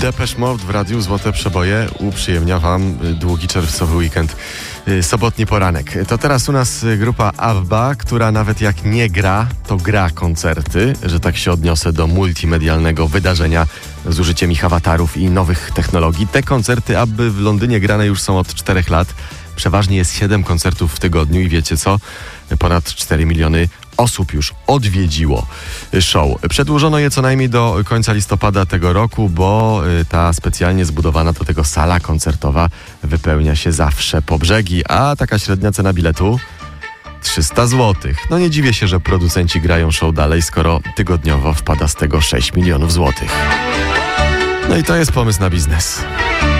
Depeche Mode w radiu Złote Przeboje uprzyjemnia wam długi czerwcowy weekend, sobotni poranek. To teraz u nas grupa ABBA, która nawet jak nie gra, to gra koncerty, że tak się odniosę do multimedialnego wydarzenia z użyciem ich awatarów i nowych technologii. Te koncerty ABBY w Londynie grane już są od 4 lat. Przeważnie jest 7 koncertów w tygodniu i wiecie co? Ponad 4 miliony osób już odwiedziło show. Przedłużono je co najmniej do końca listopada tego roku, bo ta specjalnie zbudowana do tego sala koncertowa wypełnia się zawsze po brzegi, a taka średnia cena biletu 300 zł. No nie dziwię się, że producenci grają show dalej, skoro tygodniowo wpada z tego 6 milionów złotych. No i to jest pomysł na biznes.